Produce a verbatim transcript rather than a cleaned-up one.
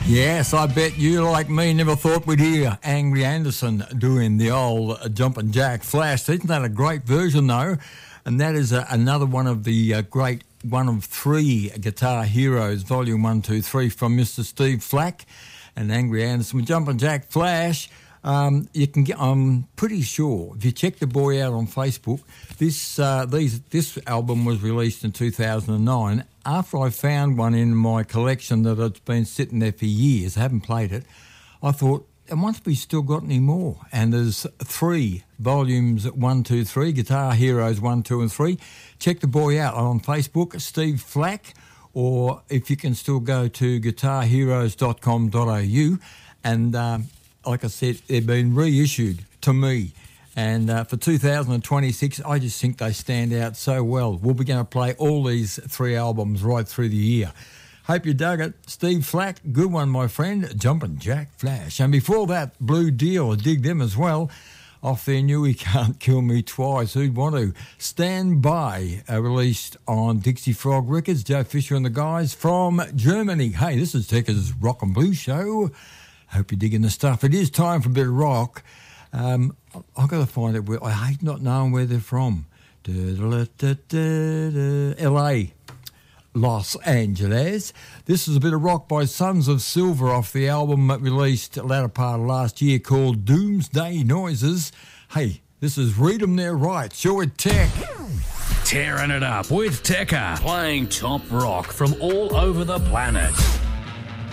Yes, I bet you, like me, never thought we'd hear Angry Anderson doing the old Jumpin' Jack Flash. Isn't that a great version, though? And that is uh, another one of the uh, great, one of three Guitar Heroes, Volume one, two, three, from Mister Steve Flack and Angry Anderson. Jumpin' Jack Flash, um, you can get, I'm pretty sure, if you check the boy out on Facebook, this uh, these this album was released in two thousand nine. After I found one in my collection that had been sitting there for years, I haven't played it, I thought, and once we still got any more? And there's three volumes, one, two, three, Guitar Heroes one, two and three. Check the boy out on Facebook, Steve Flack, or if you can still go to guitar heroes dot com dot a u. And um, like I said, they've been reissued to me. And uh, for two thousand twenty-six, I just think they stand out so well. We'll be going to play all these three albums right through the year. Hope you dug it. Steve Flack, good one, my friend. Jumpin' Jack Flash. And before that, Blue Deal, I dig them as well. Off their new He Can't Kill Me Twice. Who'd want to? Stand By, uh, released on Dixie Frog Records. Joe Fisher and the guys from Germany. Hey, this is Tekka's Rock and Blues Show. Hope you're digging the stuff. It is time for a bit of rock. Um, I've got to find it. Where, I hate not knowing where they're from. L A, Los Angeles. This is a bit of rock by Sons of Silver off the album released latter part of last year called Doomsday Noises. Hey, this is Read 'Em Their Rights. You're with Tech. Tearing it up with Tekka, playing top rock from all over the planet.